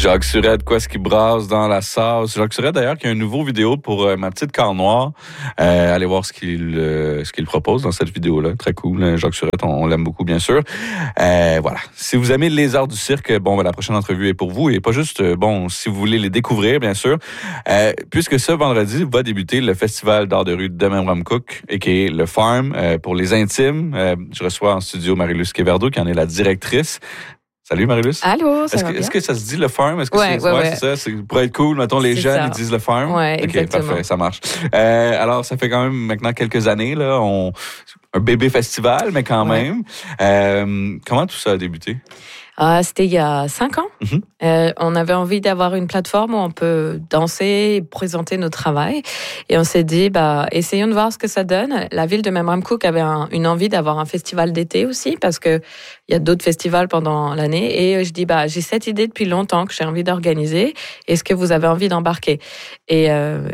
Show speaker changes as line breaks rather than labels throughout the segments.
Jacques Surette, quoi ce qui brasse dans la sauce. Jacques Surette, d'ailleurs, qui a une nouvelle vidéo pour Ma petite car noire. Allez voir ce qu'il propose dans cette vidéo-là. Très cool. Jacques Surette, on l'aime beaucoup, bien sûr. Voilà. Si vous aimez les arts du cirque, la prochaine entrevue est pour vous. Et pas juste, si vous voulez les découvrir, bien sûr. Puisque ce vendredi va débuter le Festival d'art de rue de Memramcook, a.k.a. le Farm, pour les intimes. Je reçois en studio Marie-Luce Quéverdeau, qui en est la directrice. Salut Marie-Luce.
Allô, ça va bien?
Est-ce que ça se dit le farm? Est-ce que
ouais.
C'est ça? C'est pour être cool, mettons, les jeunes, ils disent le farm?
Ouais, exactement.
OK, parfait, ça marche. Alors, ça fait quand même maintenant quelques années, là, un bébé festival, mais quand même. Comment tout ça a débuté?
C'était il y a 5 ans. Mm-hmm. On avait envie d'avoir une plateforme où on peut danser, présenter nos travail. Et on s'est dit, essayons de voir ce que ça donne. La ville de Memramcook avait une envie d'avoir un festival d'été aussi, parce que il y a d'autres festivals pendant l'année. Et je dis, j'ai cette idée depuis longtemps que j'ai envie d'organiser. Est-ce que vous avez envie d'embarquer? Et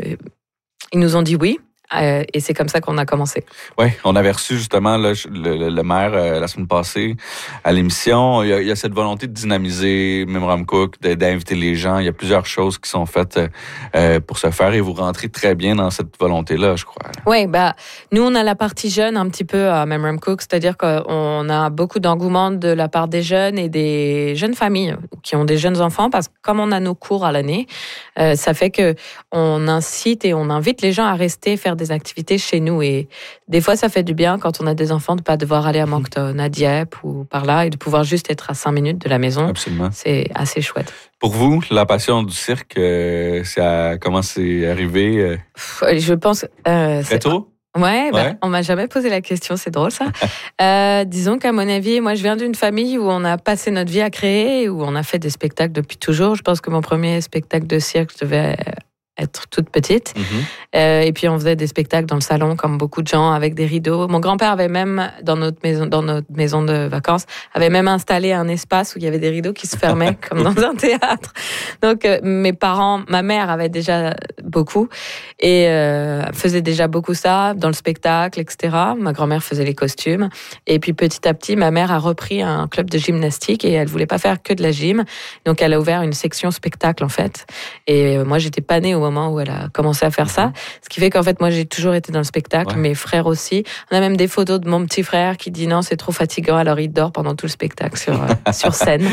ils nous ont dit oui. Et c'est comme ça qu'on a commencé.
Oui, on avait reçu justement le maire la semaine passée à l'émission. Il y a cette volonté de dynamiser Memramcook, d'inviter les gens. Il y a plusieurs choses qui sont faites pour ce faire et vous rentrez très bien dans cette volonté-là, je crois.
Oui, nous, on a la partie jeune un petit peu à Memramcook, c'est-à-dire qu'on a beaucoup d'engouement de la part des jeunes et des jeunes familles qui ont des jeunes enfants, parce que comme on a nos cours à l'année, ça fait qu'on incite et on invite les gens à rester faire des activités chez nous. Et des fois, ça fait du bien quand on a des enfants de ne pas devoir aller à Moncton, à Dieppe ou par là, et de pouvoir juste être à 5 minutes de la maison.
Absolument.
C'est assez chouette.
Pour vous, la passion du cirque, comment c'est arrivé?
Je pense...
très tôt?
Ouais. On m'a jamais posé la question, c'est drôle ça. Disons qu'à mon avis, moi je viens d'une famille où on a passé notre vie à créer, où on a fait des spectacles depuis toujours. Je pense que mon premier spectacle de cirque devait être toute petite. Mm-hmm. Et puis on faisait des spectacles dans le salon comme beaucoup de gens avec des rideaux. Mon grand-père avait même dans notre maison de vacances avait même installé un espace où il y avait des rideaux qui se fermaient comme dans un théâtre. Donc ma mère avait déjà beaucoup et faisait déjà beaucoup ça dans le spectacle, etc. Ma grand-mère faisait les costumes et puis petit à petit ma mère a repris un club de gymnastique et elle voulait pas faire que de la gym. Donc elle a ouvert une section spectacle en fait. Et moi j'étais pas née au moment où elle a commencé à faire ça. Ce qui fait qu'en fait, moi, j'ai toujours été dans le spectacle, mes frères aussi. On a même des photos de mon petit frère qui dit non, c'est trop fatigant, alors il dort pendant tout le spectacle sur scène.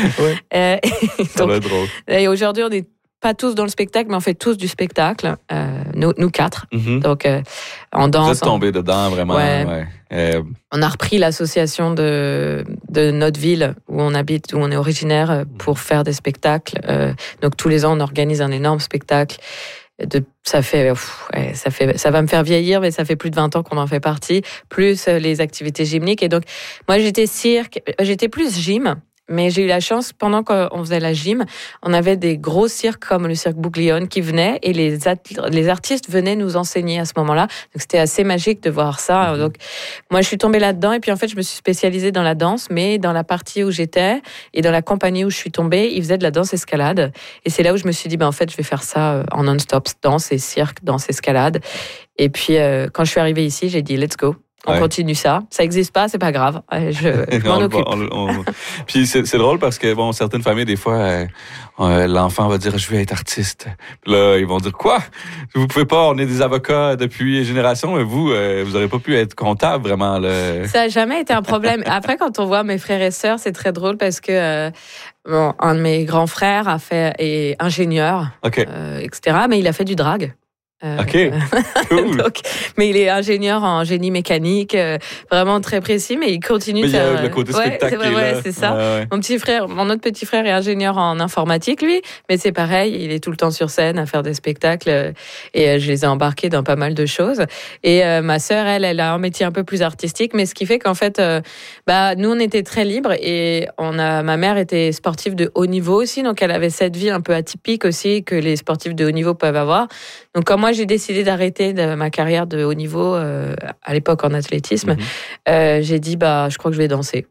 Ça va être drôle.
Et aujourd'hui, on n'est pas tous dans le spectacle, mais on fait tous du spectacle, nous 4. Mm-hmm. Donc, on danse.
Vous êtes tombés dedans, vraiment. Ouais.
On a repris l'association de notre ville où on habite, où on est originaire, pour faire des spectacles. Donc, tous les ans, on organise un énorme spectacle. Ça va me faire vieillir, mais ça fait plus de 20 ans qu'on en fait partie, plus les activités gymniques. Et donc, moi, j'étais plus gym. Mais j'ai eu la chance, pendant qu'on faisait la gym, on avait des gros cirques comme le cirque Bouglione qui venaient et les artistes venaient nous enseigner à ce moment-là. Donc c'était assez magique de voir ça. Donc moi je suis tombée là-dedans et puis en fait je me suis spécialisée dans la danse, mais dans la partie où j'étais et dans la compagnie où je suis tombée, ils faisaient de la danse escalade. Et c'est là où je me suis dit, en fait je vais faire ça en non-stop, danse et cirque, danse escalade. Et puis quand je suis arrivée ici, j'ai dit let's go. On continue ça. Ça n'existe pas, c'est pas grave. Je m'en occupe.
Puis c'est drôle parce que, certaines familles, des fois, l'enfant va dire « Je veux être artiste ». Puis là, ils vont dire « Quoi? Vous pouvez pas, on est des avocats depuis des générations, mais vous n'aurez pas pu être comptable, vraiment. »
Ça n'a jamais été un problème. Après, quand on voit mes frères et sœurs, c'est très drôle parce que un de mes grands frères est ingénieur, etc., mais il a fait du drag.
OK, cool.
Donc, mais il est ingénieur en génie mécanique, vraiment très précis, mais il continue
de faire...
il y a
le côté spectacle.
C'est ça. Ouais. Mon autre petit frère est ingénieur en informatique, lui, mais c'est pareil, il est tout le temps sur scène à faire des spectacles et je les ai embarqués dans pas mal de choses. Et ma sœur, elle a un métier un peu plus artistique, mais ce qui fait qu'en fait, nous, on était très libres et ma mère était sportive de haut niveau aussi, donc elle avait cette vie un peu atypique aussi que les sportifs de haut niveau peuvent avoir. Donc, quand moi, j'ai décidé d'arrêter ma carrière de haut niveau, à l'époque en athlétisme, j'ai dit, je crois que je vais danser.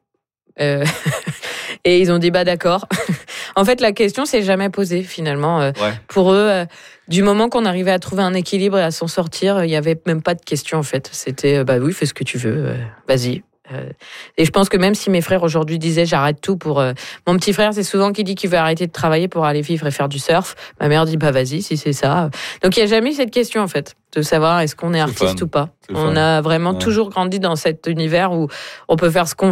Et ils ont dit, d'accord. En fait, la question s'est jamais posée, finalement. Pour eux, du moment qu'on arrivait à trouver un équilibre et à s'en sortir, il n'y avait même pas de question, en fait. C'était, oui, fais ce que tu veux, vas-y. Et je pense que même si mes frères aujourd'hui disaient j'arrête tout pour... Mon petit frère, c'est souvent qui dit qu'il veut arrêter de travailler pour aller vivre et faire du surf. Ma mère dit bah vas-y si c'est ça. Donc il n'y a jamais eu cette question en fait, de savoir est-ce qu'on est artiste ou pas. On a vraiment toujours grandi dans cet univers où on peut faire ce qu'on